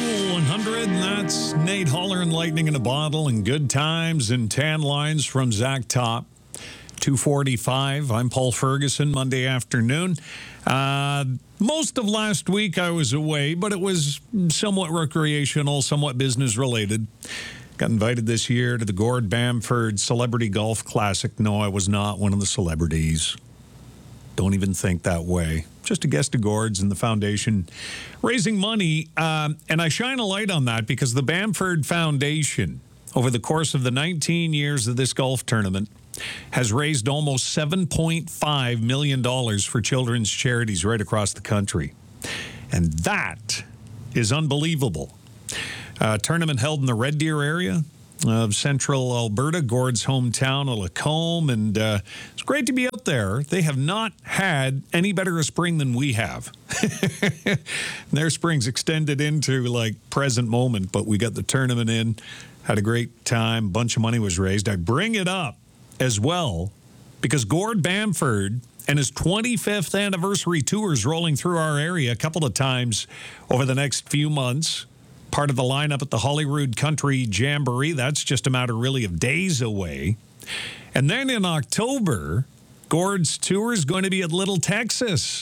Cool 100, and that's Nate Holler and Lightning in a Bottle and Good Times and Tan Lines from Zach Top. 2:45. I'm Paul Ferguson, Monday afternoon. Most of last week I was away, but it was somewhat recreational, somewhat business related. Got invited this year to the Gord Bamford Celebrity Golf Classic. No, I was not one of the celebrities. Don't even think that way. Just a guest of Gord's and the foundation raising money. And I shine a light on that because the Bamford Foundation, over the course of the 19 years of this golf tournament, has raised almost $7.5 million for children's charities right across the country. And that is unbelievable. Tournament held in the Red Deer area of central Alberta, Gord's hometown of Lacombe, and it's great to be out there. They have not had any better a spring than we have. Their spring's extended into like present moment, but we got the tournament in, had a great time, a bunch of money was raised. I bring it up as well because Gord Bamford and his 25th anniversary tour is rolling through our area a couple of times over the next few months. Part of the lineup at the Holyrood Country Jamboree. That's just a matter really of days away. And then in October, Gord's tour is going to be at Little Texas.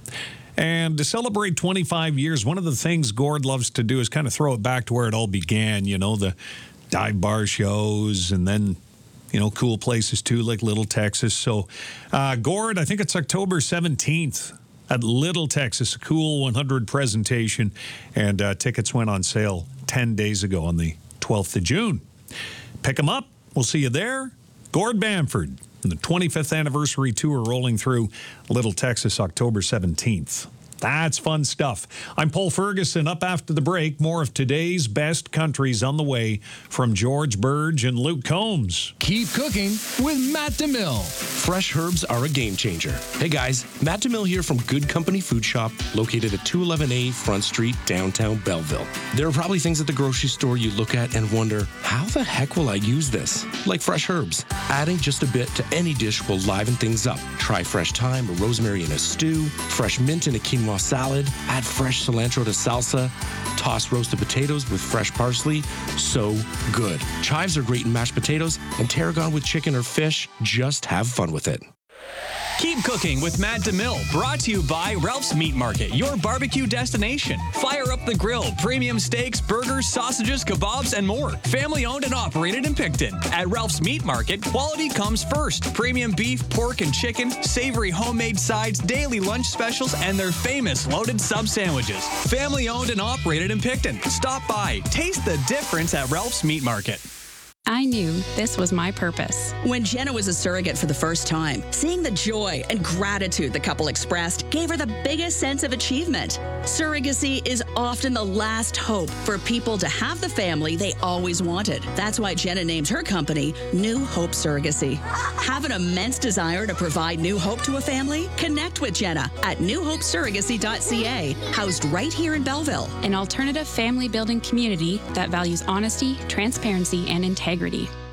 And to celebrate 25 years, one of the things Gord loves to do is kind of throw it back to where it all began, you know, the dive bar shows and then, you know, cool places too, like Little Texas. So Gord, I think it's October 17th. At Little Texas, a Cool 100 presentation, and tickets went on sale 10 days ago on the 12th of June. Pick them up. We'll see you there. Gord Bamford, the 25th anniversary tour rolling through Little Texas, October 17th. That's fun stuff. I'm Paul Ferguson. Up after the break, more of today's best countries on the way from George Burge and Luke Combs. Keep cooking with Matt DeMille. Fresh herbs are a game changer. Hey guys, Matt DeMille here from Good Company Food Shop, located at 211A Front Street, downtown Belleville. There are probably things at the grocery store you look at and wonder, how the heck will I use this? Like fresh herbs. Adding just a bit to any dish will liven things up. Try fresh thyme or rosemary in a stew, fresh mint in a quinoa salad, add fresh cilantro to salsa, toss roasted potatoes with fresh parsley. So good. Chives are great in mashed potatoes, and tarragon with chicken or fish. Just have fun with it. Keep cooking with Matt DeMille, brought to you by Ralph's Meat Market, your barbecue destination. Fire up the grill, premium steaks, burgers, sausages, kebabs, and more. Family owned and operated in Picton. At Ralph's Meat Market, quality comes first. Premium beef, pork, and chicken, savory homemade sides, daily lunch specials, and their famous loaded sub sandwiches. Family owned and operated in Picton. Stop by. Taste the difference at Ralph's Meat Market. I knew this was my purpose. When Jenna was a surrogate for the first time, seeing the joy and gratitude the couple expressed gave her the biggest sense of achievement. Surrogacy is often the last hope for people to have the family they always wanted. That's why Jenna named her company New Hope Surrogacy. Have an immense desire to provide new hope to a family? Connect with Jenna at newhopesurrogacy.ca, housed right here in Belleville. An alternative family building community that values honesty, transparency, and integrity.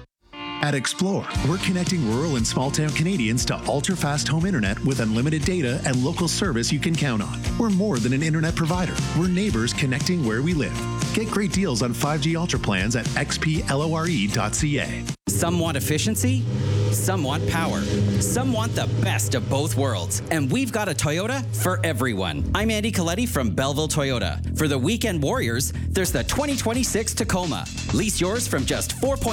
At Explore, we're connecting rural and small-town Canadians to ultra-fast home internet with unlimited data and local service you can count on. We're more than an internet provider. We're neighbors connecting where we live. Get great deals on 5G Ultra plans at xplore.ca. Some want efficiency, some want power, some want the best of both worlds. And we've got a Toyota for everyone. I'm Andy Coletti from Belleville Toyota. For the weekend warriors, there's the 2026 Tacoma. Lease yours from just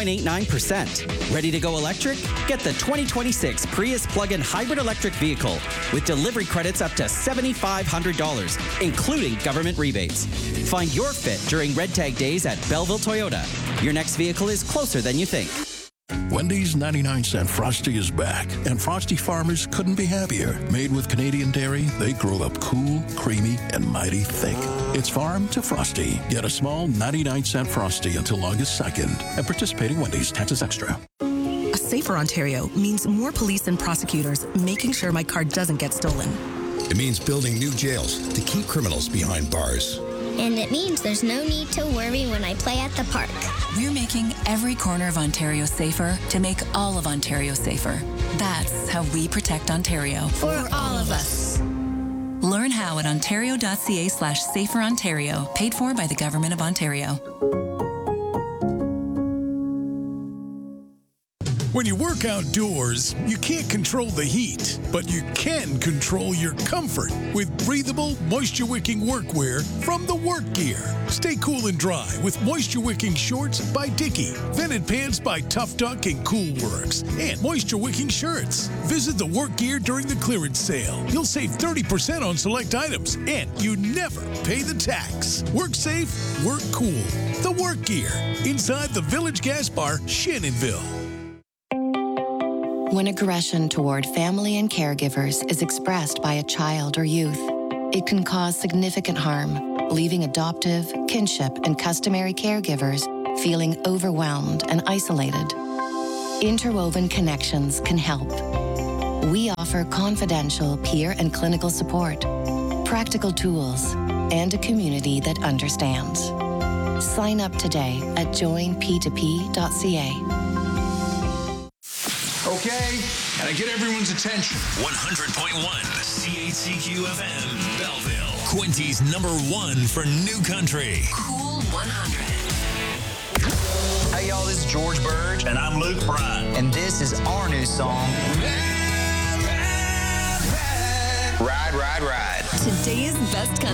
4.89%. Ready to go electric? Get the 2026 Prius plug-in hybrid electric vehicle with delivery credits up to $7,500, including government rebates. Find your fit during Red Tag Days at Belleville Toyota. Your next vehicle is closer than you think. Wendy's 99-cent Frosty is back, and Frosty farmers couldn't be happier. Made with Canadian dairy, they grow up cool, creamy, and mighty thick. It's farm to Frosty. Get a small 99-cent Frosty until August 2nd at participating Wendy's. Taxes extra. A safer Ontario means more police and prosecutors making sure my car doesn't get stolen. It means building new jails to keep criminals behind bars. And it means there's no need to worry when I play at the park. We're making every corner of Ontario safer to make all of Ontario safer. That's how we protect Ontario. For all of us. Learn how at ontario.ca/saferontario. Paid for by the Government of Ontario. When you work outdoors, you can't control the heat, but you can control your comfort with breathable, moisture-wicking workwear from the Work Gear. Stay cool and dry with moisture-wicking shorts by Dickie, vented pants by Tough Duck and Cool Works, and moisture-wicking shirts. Visit the Work Gear during the clearance sale. You'll save 30% on select items, and you never pay the tax. Work safe, work cool. The Work Gear, inside the Village Gas Bar, Shannonville. When aggression toward family and caregivers is expressed by a child or youth, it can cause significant harm, leaving adoptive, kinship, and customary caregivers feeling overwhelmed and isolated. Interwoven Connections can help. We offer confidential peer and clinical support, practical tools, and a community that understands. Sign up today at joinp2p.ca. Okay, and I get everyone's attention. 100.1 CHCQ FM, Belleville. Quinty's #1 for new country. Cool 100. Hey y'all, this is George Burge. And I'm Luke Bryan. And this is our new song, Ride, Ride, Ride. Today's best country.